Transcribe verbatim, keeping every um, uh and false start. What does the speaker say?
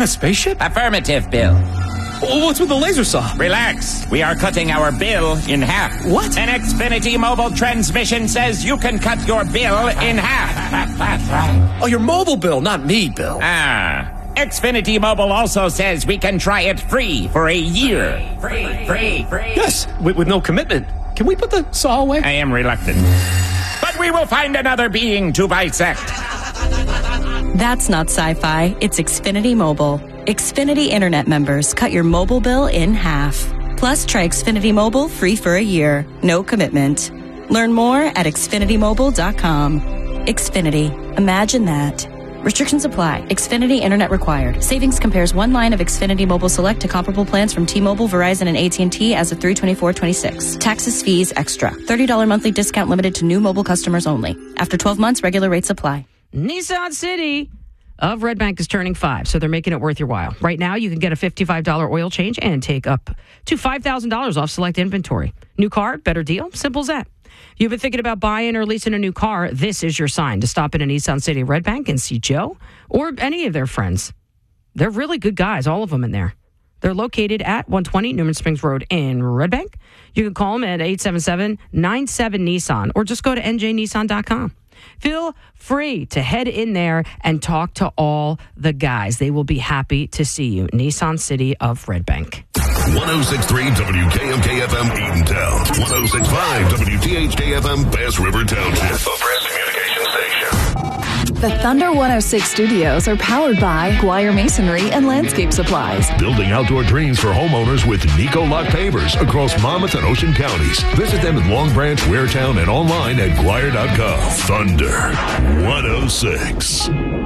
a spaceship? Affirmative, Bill. Well, what's with the laser saw? Relax. We are cutting our bill in half. What? An Xfinity mobile transmission says you can cut your bill in half. Oh, your mobile bill, not me, Bill. Ah. Xfinity Mobile also says we can try it free for a year. Free, free, free. Yes, with, with no commitment. Can we put the saw away? I am reluctant. But we will find another being to bisect. That's not sci-fi. It's Xfinity Mobile. Xfinity Internet members cut your mobile bill in half. Plus, try Xfinity Mobile free for a year. No commitment. Learn more at xfinity mobile dot com. Xfinity. Imagine that. Restrictions apply. Xfinity Internet required. Savings compares one line of Xfinity Mobile Select to comparable plans from T-Mobile, Verizon, and A T and T as of three twenty-four twenty-six. Taxes, fees, extra. thirty dollars monthly discount limited to new mobile customers only. After twelve months, regular rates apply. Nissan City of Red Bank is turning five, so they're making it worth your while. Right now, you can get a fifty-five dollars oil change and take up to five thousand dollars off select inventory. New car, better deal, simple as that. If you've been thinking about buying or leasing a new car, this is your sign to stop in a Nissan City of Red Bank and see Joe or any of their friends. They're really good guys, all of them in there. They're located at one twenty Newman Springs Road in Red Bank. You can call them at eight seven seven, nine seven, Nissan or just go to n j nissan dot com. Feel free to head in there and talk to all the guys. They will be happy to see you. Nissan City of Red Bank. one oh six point three W K M K F M Eatontown. one oh six point five W T H K F M Bass River Township. A press communication station. The Thunder one oh six studios are powered by Guire Masonry and Landscape Supplies. Building outdoor dreams for homeowners with Nico Lock Pavers across Monmouth and Ocean counties. Visit them in Long Branch, Waretown, and online at Guire dot com. Thunder one oh six.